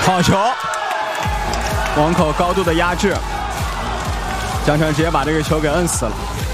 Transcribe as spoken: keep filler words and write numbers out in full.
好球，王口高度的压制，江城直接把这个球给摁死了。